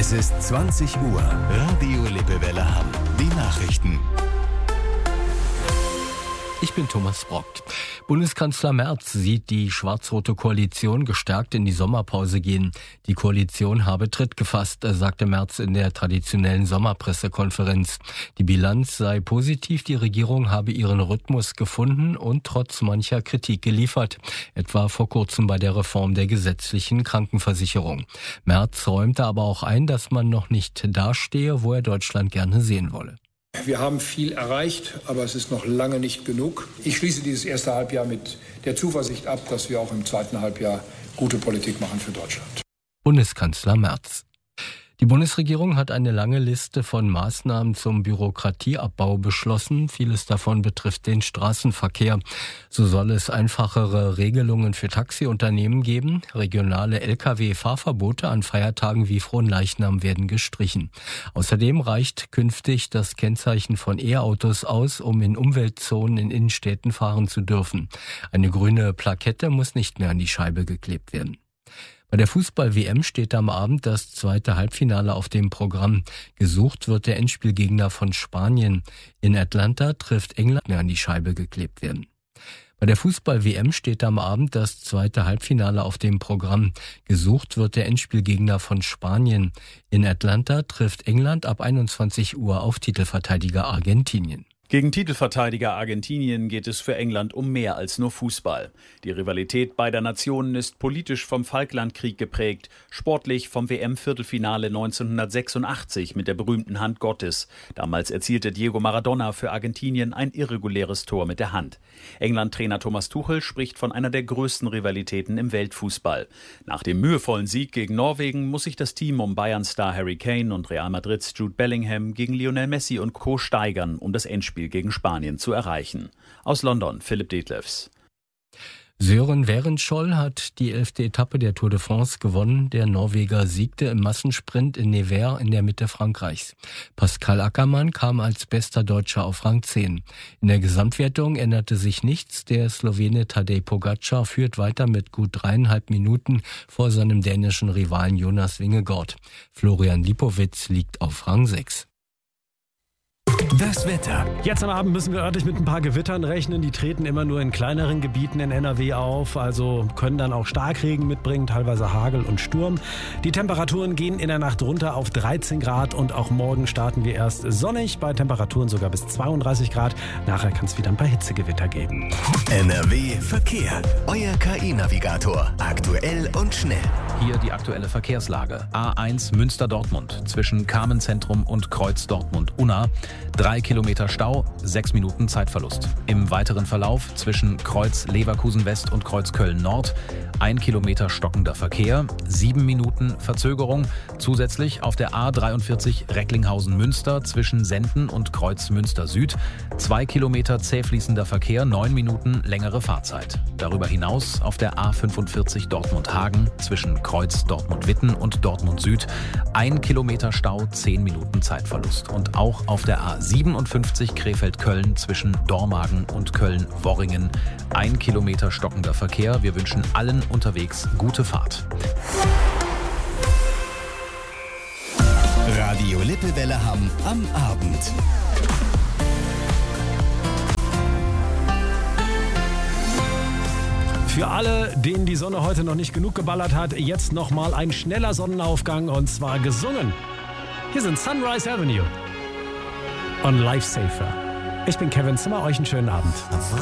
Es ist 20 Uhr. Radio Lippewelle Hamm. Die Nachrichten. Ich bin Thomas Brock. Bundeskanzler Merz sieht die schwarz-rote Koalition gestärkt in die Sommerpause gehen. Die Koalition habe Tritt gefasst, sagte Merz in der traditionellen Sommerpressekonferenz. Die Bilanz sei positiv, die Regierung habe ihren Rhythmus gefunden und trotz mancher Kritik geliefert. Etwa vor kurzem bei der Reform der gesetzlichen Krankenversicherung. Merz räumte aber auch ein, dass man noch nicht dastehe, wo er Deutschland gerne sehen wolle. Wir haben viel erreicht, aber es ist noch lange nicht genug. Ich schließe dieses erste Halbjahr mit der Zuversicht ab, dass wir auch im zweiten Halbjahr gute Politik machen für Deutschland. Bundeskanzler Merz. Die Bundesregierung hat eine lange Liste von Maßnahmen zum Bürokratieabbau beschlossen. Vieles davon betrifft den Straßenverkehr. So soll es einfachere Regelungen für Taxiunternehmen geben. Regionale Lkw-Fahrverbote an Feiertagen wie Fronleichnam werden gestrichen. Außerdem reicht künftig das Kennzeichen von E-Autos aus, um in Umweltzonen in Innenstädten fahren zu dürfen. Eine grüne Plakette muss nicht mehr an die Scheibe geklebt werden. Bei der Fußball-WM steht am Abend das zweite Halbfinale auf dem Programm. Gesucht wird der Endspielgegner von Spanien. In Atlanta trifft England mehr an die Scheibe geklebt werden. Bei der Fußball-WM steht am Abend das zweite Halbfinale auf dem Programm. Gesucht wird der Endspielgegner von Spanien. In Atlanta trifft England ab 21 Uhr auf Titelverteidiger Argentinien. Gegen Titelverteidiger Argentinien geht es für England um mehr als nur Fußball. Die Rivalität beider Nationen ist politisch vom Falklandkrieg geprägt, sportlich vom WM-Viertelfinale 1986 mit der berühmten Hand Gottes. Damals erzielte Diego Maradona für Argentinien ein irreguläres Tor mit der Hand. England-Trainer Thomas Tuchel spricht von einer der größten Rivalitäten im Weltfußball. Nach dem mühevollen Sieg gegen Norwegen muss sich das Team um Bayern-Star Harry Kane und Real Madrids Jude Bellingham gegen Lionel Messi und Co. steigern, um das Endspiel gegen Spanien zu erreichen. Aus London, Philipp Detlefs. Sören Werenskiold hat die 11. Etappe der Tour de France gewonnen. Der Norweger siegte im Massensprint in Nevers in der Mitte Frankreichs. Pascal Ackermann kam als bester Deutscher auf Rang 10. In der Gesamtwertung änderte sich nichts. Der Slowene Tadej Pogačar führt weiter mit gut 3,5 Minuten vor seinem dänischen Rivalen Jonas Vingegaard. Florian Lipowitz liegt auf Rang 6. Das Wetter. Jetzt am Abend müssen wir örtlich mit ein paar Gewittern rechnen. Die treten immer nur in kleineren Gebieten in NRW auf, also können dann auch Starkregen mitbringen, teilweise Hagel und Sturm. Die Temperaturen gehen in der Nacht runter auf 13 Grad und auch morgen starten wir erst sonnig, bei Temperaturen sogar bis 32 Grad. Nachher kann es wieder ein paar Hitzegewitter geben. NRW Verkehr. Euer KI-Navigator. Aktuell und schnell. Hier die aktuelle Verkehrslage. A1 Münster-Dortmund zwischen Carmenzentrum und Kreuz Dortmund-Unna. 3 Kilometer Stau, 6 Minuten Zeitverlust. Im weiteren Verlauf zwischen Kreuz Leverkusen-West und Kreuz Köln-Nord 1 Kilometer stockender Verkehr, 7 Minuten Verzögerung. Zusätzlich auf der A43 Recklinghausen-Münster zwischen Senden und Kreuz Münster-Süd 2 Kilometer zäh fließender Verkehr, 9 Minuten längere Fahrzeit. Darüber hinaus auf der A45 Dortmund-Hagen zwischen Kreuz Dortmund-Witten und Dortmund-Süd 1 Kilometer Stau, 10 Minuten Zeitverlust. Und auch auf der A57 Krefeld-Köln zwischen Dormagen und Köln-Worringen 1 Kilometer stockender Verkehr. Wir wünschen allen unterwegs gute Fahrt. Radio Lippewelle Hamm am Abend. Für alle, denen die Sonne heute noch nicht genug geballert hat, jetzt nochmal ein schneller Sonnenaufgang und zwar gesungen. Hier sind Sunrise Avenue und Lifesaver. Ich bin Kevin Zimmer, euch einen schönen Abend.